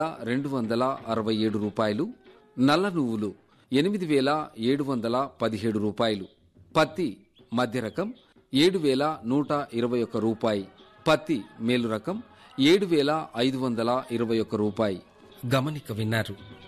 రూపాయలు, నల్ల నువ్వులు 8,717 రూపాయలు, పత్తి మధ్య రకం 7,121 రూపాయి, పత్తి మేలు రకం 7,521 రూపాయి. గమనిక విన్నారు.